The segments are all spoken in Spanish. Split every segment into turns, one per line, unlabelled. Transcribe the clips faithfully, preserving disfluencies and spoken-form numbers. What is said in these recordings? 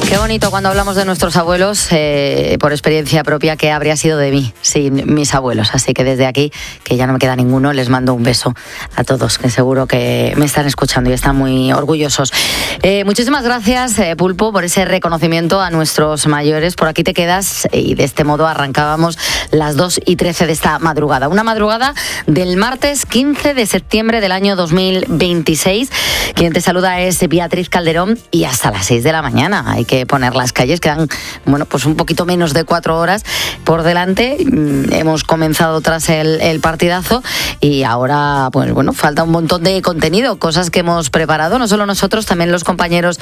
Qué bonito cuando hablamos de nuestros abuelos, eh, por experiencia propia, que habría sido de mí sin mis abuelos. Así que desde aquí, que ya no me queda ninguno, les mando un beso a todos, que seguro que me están escuchando y están muy orgullosos. Eh, muchísimas gracias, eh, Pulpo, por ese reconocimiento a nuestros mayores. Por aquí te quedas y de este modo arrancábamos las dos y trece de esta madrugada. Una madrugada del martes quince de septiembre del año dos mil veintiséis. Quien te saluda es Beatriz Calderón y hasta las seis de la mañana hay que poner las calles, quedan bueno, pues un poquito menos de cuatro horas por delante. Hemos comenzado tras el, el partidazo y ahora pues bueno, falta un montón de contenido, cosas que hemos preparado, no solo nosotros, también los compañeros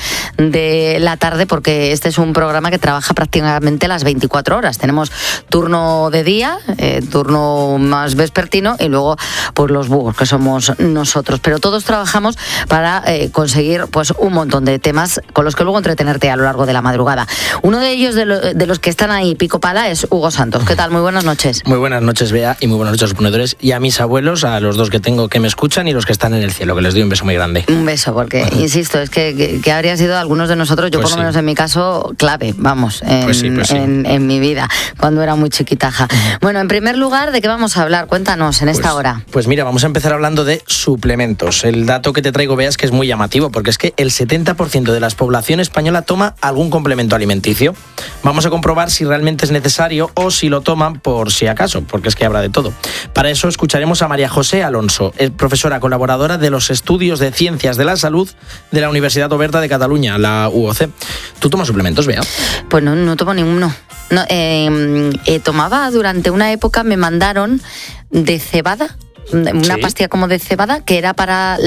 de la tarde, porque este es un programa que trabaja prácticamente las veinticuatro horas. Tenemos turno de día, eh, turno más vespertino y luego pues los búhos, que somos nosotros, pero todos trabajamos para eh, conseguir pues un montón de temas con los que luego entretenerte a lo largo de la madrugada. Uno de ellos, de, lo, de los que están ahí pico pala, es Hugo Santos. ¿Qué tal? Muy buenas noches.
Muy buenas noches, Bea, y muy buenas noches a los ponedores y a mis abuelos, a los dos que tengo que me escuchan y los que están en el cielo, que les doy un beso muy grande.
Un beso, porque, insisto, es que, que, que habría sido algunos de nosotros, yo pues por lo sí. menos en mi caso, clave, vamos, en,
pues sí, pues sí.
en, en mi vida, cuando era muy chiquitaja. Bueno, en primer lugar, ¿de qué vamos a hablar? Cuéntanos en esta
pues,
hora.
Pues mira, vamos a empezar hablando de suplementos. El dato que te traigo, Bea, es que es muy llamativo, porque es que el setenta por ciento de la población española toma algún complemento alimenticio. Vamos a comprobar si realmente es necesario o si lo toman por si acaso, porque es que habrá de todo. Para eso escucharemos a María José Alonso, es profesora colaboradora de los estudios de Ciencias de la Salud de la Universidad Oberta de Cataluña, la U O C. ¿Tú tomas suplementos, Bea?
Pues no, no tomo ninguno. No, eh, eh, tomaba durante una época, me mandaron de cebada, una ¿Sí? pastilla como de cebada, que era para,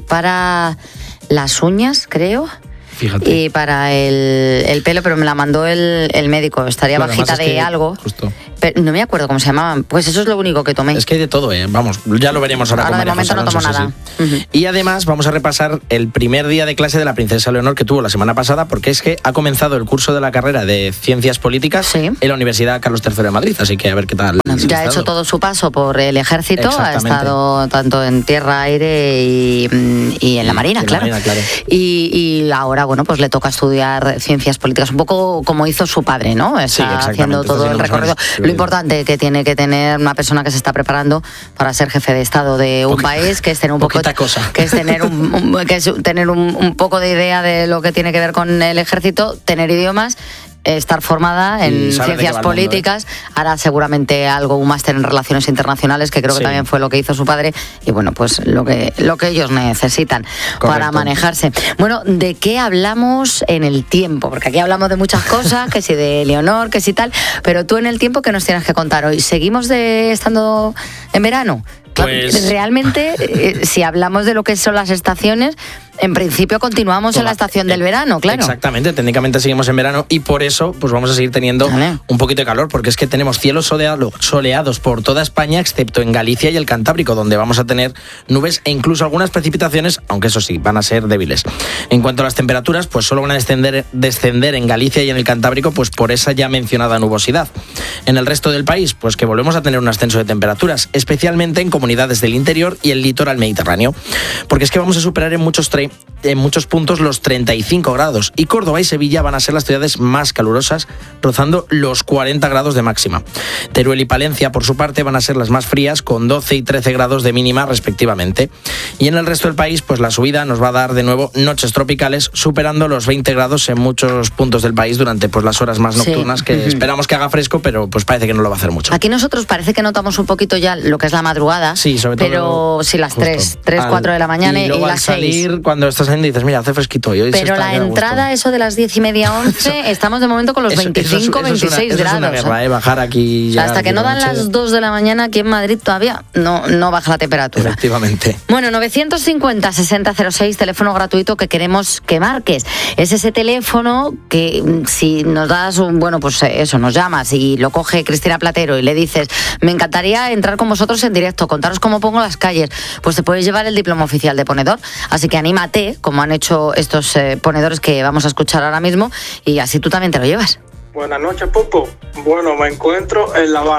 para las uñas, creo.
Fíjate.
Y para el, el pelo, pero me la mandó el, el médico. Estaría claro, bajita de algo.
Justo.
Pero no me acuerdo cómo se llamaban. Pues eso es lo único que tomé.
Es que hay de todo, ¿eh? Vamos, ya lo veremos ahora,
ahora
con
María José Alonso. De momento no tomo nada.
Sí, sí. Uh-huh. Y además vamos a repasar el primer día de clase de la princesa Leonor que tuvo la semana pasada, porque es que ha comenzado el curso de la carrera de Ciencias Políticas sí. en la Universidad Carlos tercero de Madrid. Así que a ver qué tal.
Bueno, ya ha hecho todo su paso por el ejército. Ha estado tanto en tierra, aire y, y en la Marina, en claro. La Marina, claro. Y, y ahora, bueno, pues le toca estudiar Ciencias Políticas, un poco como hizo su padre, ¿no? Está sí, haciendo todo el recorrido. Lo importante que tiene que tener una persona que se está preparando para ser jefe de Estado de un Poquita, país, que es tener un poco
cosa.
que es tener un, un que es tener un, un poco de idea de lo que tiene que ver con el ejército, tener idiomas, estar formada en ciencias políticas, mundo, ¿eh? Hará seguramente algo, un máster en relaciones internacionales, que creo sí. que también fue lo que hizo su padre, y bueno, pues lo que, lo que ellos necesitan Correcto. Para manejarse. Bueno, ¿de qué hablamos en el tiempo? Porque aquí hablamos de muchas cosas, que si de Leonor, que si tal, pero tú en el tiempo, ¿qué nos tienes que contar hoy? ¿Seguimos de estando en verano?
Pues...
Realmente, eh, si hablamos de lo que son las estaciones, en principio continuamos Toda, en la estación del verano, claro.
Exactamente, técnicamente seguimos en verano y por eso pues vamos a seguir teniendo vale. un poquito de calor, porque es que tenemos cielos soleado, soleados por toda España, excepto en Galicia y el Cantábrico, donde vamos a tener nubes e incluso algunas precipitaciones, aunque eso sí, van a ser débiles. En cuanto a las temperaturas, pues solo van a descender, descender en Galicia y en el Cantábrico, pues por esa ya mencionada nubosidad. En el resto del país, pues que volvemos a tener un ascenso de temperaturas, especialmente en comunidades del interior y el litoral mediterráneo, porque es que vamos a superar en muchos tre- en muchos puntos los treinta y cinco grados y Córdoba y Sevilla van a ser las ciudades más calurosas, rozando los cuarenta grados de máxima. Teruel y Palencia, por su parte, van a ser las más frías, con doce y trece grados de mínima respectivamente. Y en el resto del país, pues la subida nos va a dar de nuevo noches tropicales, superando los veinte grados en muchos puntos del país durante pues las horas más nocturnas, sí. que uh-huh. esperamos que haga fresco, pero pues parece que no lo va a hacer mucho.
Aquí nosotros parece que notamos un poquito ya lo que es la madrugada,
sí, sobre todo,
pero sí las tres, tres, cuatro de la mañana y,
y, luego
y
al
las
salir,
seis.
Cuando estás saliendo dices, mira, hace fresquito hoy.
Pero la entrada, eso de las diez y media, once, estamos de momento con los eso, veinticinco, eso es, eso veintiséis
es una,
grados.
Eso es una guerra, ¿eh? Bajar aquí ya.
Hasta que no dan
noche.
Las dos de la mañana aquí en Madrid todavía no, no baja la temperatura.
Efectivamente.
Bueno, novecientos cincuenta, sesenta cero seis, teléfono gratuito que queremos que marques. Es ese teléfono que si nos das un, bueno, pues eso, nos llamas y lo coge Cristina Platero y le dices, me encantaría entrar con vosotros en directo, contaros cómo pongo las calles, pues te puedes llevar el diploma oficial de ponedor. Así que anímate, como han hecho estos eh, ponedores que vamos a escuchar ahora mismo, y así tú también te lo llevas.
Buenas noches, Pupo. Bueno, me encuentro en La Habana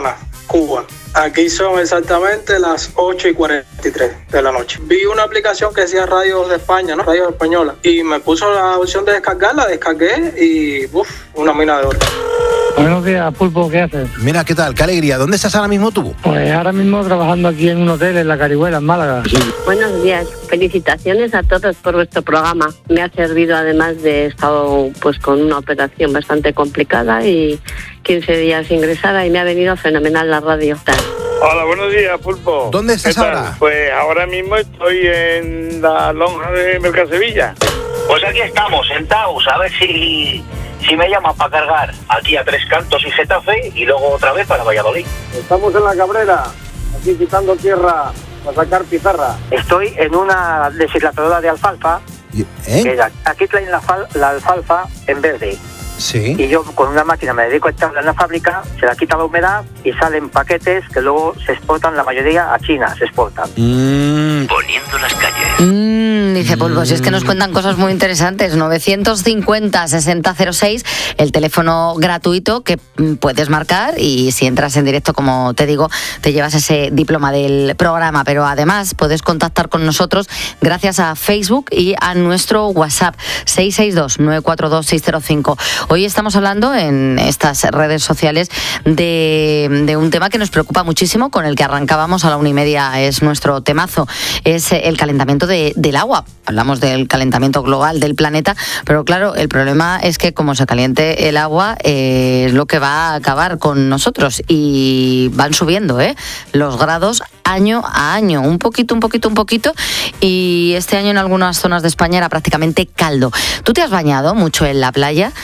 Cuba. Aquí son exactamente las ocho y cuarenta y tres de la noche. Vi una aplicación que decía Radios de España, ¿no? Radios Española. Y me puso la opción de descargarla, descargué y uff, una mina de oro.
Buenos días, Pulpo, ¿qué haces?
Mira, ¿qué tal? Qué alegría. ¿Dónde estás ahora mismo tú?
Pues ahora mismo trabajando aquí en un hotel en La Carihuela, en Málaga. Sí.
Buenos días. Felicitaciones a todos por vuestro programa. Me ha servido, además de estado pues con una operación bastante complicada y quince días ingresada, y me ha venido fenomenal la radio.
Hola, buenos días, Pulpo.
¿Dónde estás ahora?
Pues ahora mismo estoy en la lonja de Mercasevilla.
Pues aquí estamos, sentados, a ver si... Si me llaman para cargar aquí a Tres Cantos y Getafe y luego otra vez para Valladolid.
Estamos en la Cabrera, aquí quitando tierra para sacar pizarra.
Estoy en una deshidratadora de alfalfa.
¿Eh?
Que aquí traen la, fal, la alfalfa en verde.
Sí.
Y yo con una máquina me dedico a echarla en la fábrica, se la quita la humedad y salen paquetes que luego se exportan, la mayoría a China se exportan.
Mm.
Poniendo las calles.
Mm, dice Pulpo, si es que nos cuentan cosas muy interesantes. novecientos cincuenta sesenta cero seis, el teléfono gratuito que puedes marcar, y si entras en directo, como te digo, te llevas ese diploma del programa. Pero además puedes contactar con nosotros gracias a Facebook y a nuestro WhatsApp seis seis dos nueve cuatro dos seis cero cinco. Hoy estamos hablando en estas redes sociales de, de un tema que nos preocupa muchísimo, con el que arrancábamos a la una y media. Es nuestro temazo, es el calentamiento de, del agua. Hablamos del calentamiento global del planeta, pero claro, el problema es que como se caliente el agua, eh, es lo que va a acabar con nosotros, y van subiendo ¿eh? los grados año a año, un poquito, un poquito, un poquito, y este año en algunas zonas de España era prácticamente caldo. ¿Tú te has bañado mucho en la playa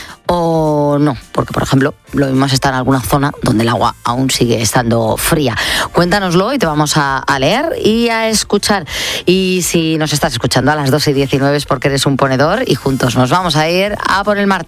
o no? Porque, por ejemplo, lo mismo está en alguna zona donde el agua aún sigue estando fría. Cuéntanoslo y te vamos a, a leer y a escuchar. Y si nos estás escuchando a las dos y diecinueve es porque eres un ponedor, y juntos nos vamos a ir a por el martes.